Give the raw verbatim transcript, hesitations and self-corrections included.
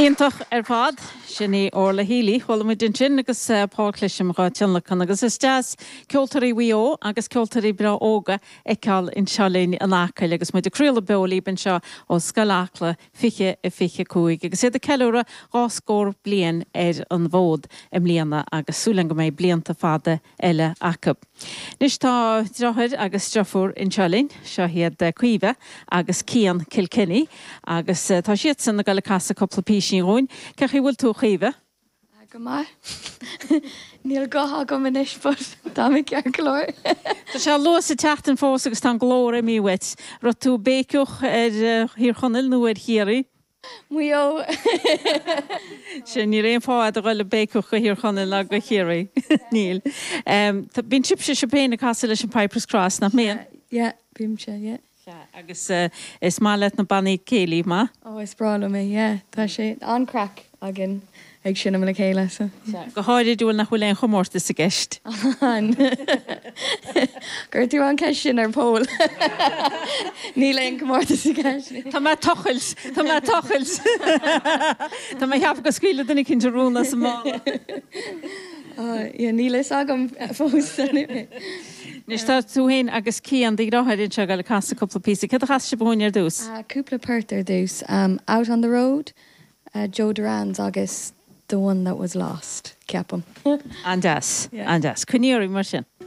Ítach ar fad sinné orla hílí chola mu din sin agus páclisim rá tinlachan agus is deas ceoltarí wío agus ceoltarí bra óga eáil in seolín an ácail agus mu de cruúla beolí ben seo ó scaláchla fiche i fiche cúig agus iad a ceúra ráscór blian ar an bhód im líana agus súlan go méid blianta fada eile acab. Nis tá drothir agus strafúr in seolín seo hiad cuive agus cían Kilkenny agus tá siad san na gal casa coppla písí roin. Cech chi bhfuil tú chéimhe? Go mai. Níl gotha go min isport dá mi cear glóir. Tá sé luas a teachtain fós agus tá glóra mí wit. Rá tú béicioch ar hir chonil nó ar hirí? Muo. Sin ní réon fáid a ghfuil béicioch go hir chonil a go hirí. Níl. Bín sib sé sepéna casa leis an Piper's Cross nach méan? Ja, bím se, ja. Agus is má leit na bannaí céilí má? Ó, is brala mé, ja. Tá sé an crack agin ag sinna me le céile. Go háidir dúil nach bhfuil éon chomórta sa gceist. Gur tú an ceist sin ar pól. Ní le chomórta sa gceist. Tá má tochils, Tá má tochils. Tá má heap go scuile duna cinn rúna sa má. Ja, ní le agam fós. Nis tá tú héin agus cían dí ráthirinn se gal casa coppla písa. Cad a chas se bhúin ar dús? Cúpla pert ar dús. Um, Out on the Road, uh, Joe Duran's agus The One That Was Lost. Ceapam. Andas, Yeah. andas. Cuníorí mar sin.